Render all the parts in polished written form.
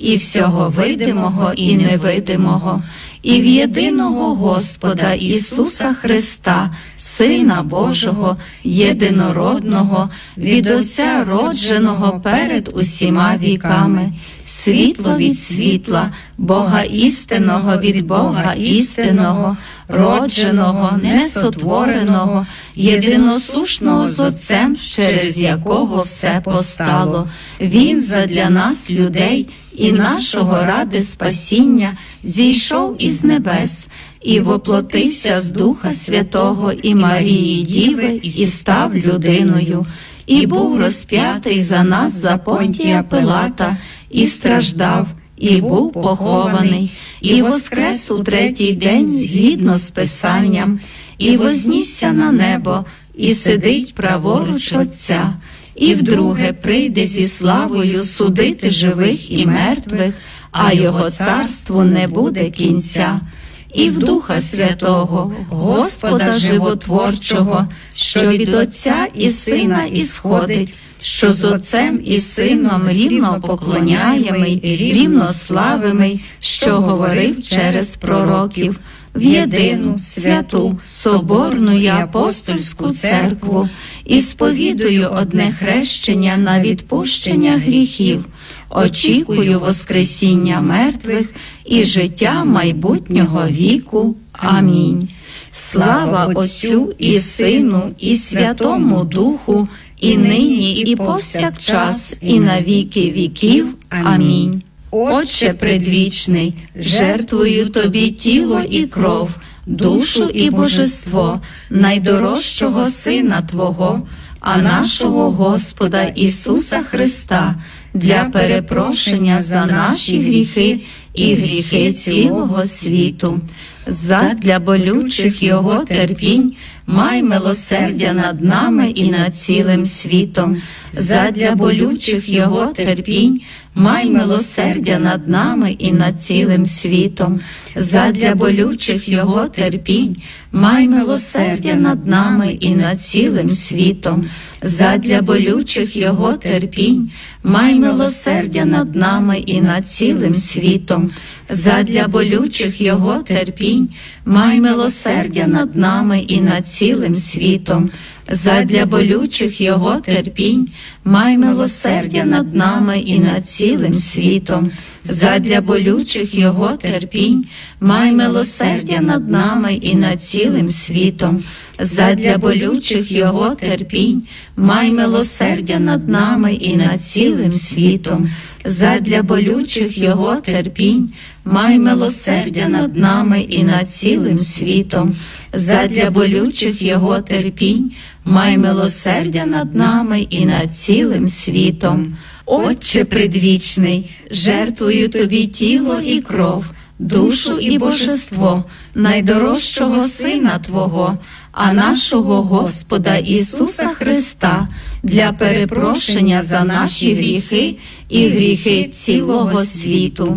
і всього видимого і невидимого, і в єдиного Господа Ісуса Христа, Сина Божого, єдинородного, від Отця родженого перед усіма віками, світло від світла, Бога істинного від Бога істинного, родженого, несотвореного, єдиносушного з Отцем, через якого все постало. Він задля нас, людей, і нашого ради спасіння, зійшов із небес, і воплотився з Духа Святого і Марії Діви, і став людиною, і був розп'ятий за нас за Понтія Пилата, і страждав, і був похований, і воскрес у третій день згідно з Писанням, і вознісся на небо, і сидить праворуч Отця, і вдруге прийде зі славою судити живих і мертвих, а його царству не буде кінця. І в Духа Святого, Господа Животворчого, що від Отця і Сина ісходить, що з Отцем і Сином рівно поклоняємий, рівно славимий, що говорив через пророків, в єдину, святу, соборну і апостольську церкву, і сповідую одне хрещення на відпущення гріхів, очікую воскресіння мертвих і життя майбутнього віку. Амінь. Слава Отцю і Сину і Святому Духу, і нині, і повсякчас, і на віки віків. Амінь. Отче предвічний, жертвую Тобі тіло і кров, душу і божество найдорожчого Сина Твого, а нашого Господа Ісуса Христа, для перепрошення за наші гріхи і гріхи цілого світу. Задля болючих Його терпінь май милосердя над нами і над цілим світом. Задля болючих Його терпінь май милосердя над нами і над цілим світом. Задля болючих Його терпінь май милосердя над нами і над цілим світом. Задля болючих Його терпінь май милосердя над нами і над цілим світом. Задля болючих Його терпінь май милосердя над нами і над цілим світом. Задля болючих Його терпінь май милосердя над нами і над цілим світом. Задля болючих Його терпінь май милосердя над нами і над цілим світом. Задля болючих Його терпінь май милосердя над нами і над цілим світом. Задля болючих Його терпінь май милосердя над нами і над цілим світом. Задля болючих Його терпінь май милосердя над нами і над цілим світом. Отче предвічний, жертвую Тобі тіло і кров, душу і божество найдорожчого Сина Твого, а нашого Господа Ісуса Христа, для перепрошення за наші гріхи і гріхи цілого світу.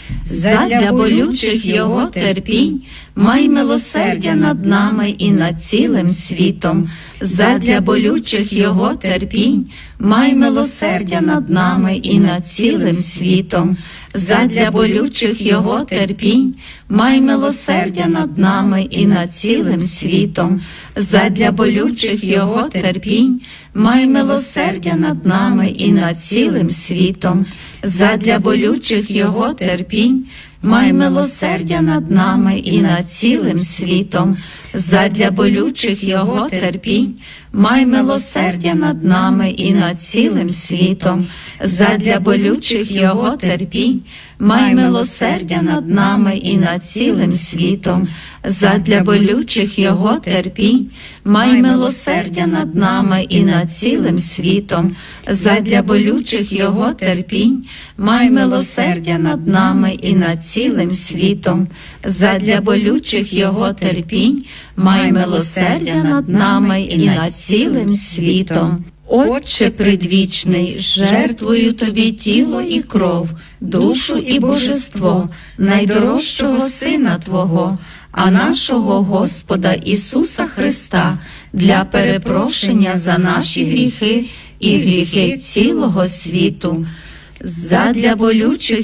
Задля болючих Його терпінь май милосердя над нами і над цілим світом. Задля болючих Його терпінь май милосердя над нами і над цілим світом. Задля болючих Його терпінь май милосердя над нами і над цілим світом. Задля болючих Його терпінь май милосердя над нами і над цілим світом. Задля болючих Його терпінь май милосердя над нами і над цілим світом. Задля болючих Його терпінь май милосердя над нами і над цілим світом. Задля болючих Його терпінь май милосердя над нами і над цілим світом. Задля болючих Його терпінь май милосердя над нами і над цілим світом. Задля болючих Його терпінь май милосердя над нами і над цілим світом. Задля болючих Його терпінь май милосердя над нами і над цілим світом. Отче предвічний, жертвую Тобі тіло і кров, душу і божество найдорожчого Сина Твого, а нашого Господа Ісуса Христа, для перепрошення за наші гріхи і гріхи цілого світу. Задля болючих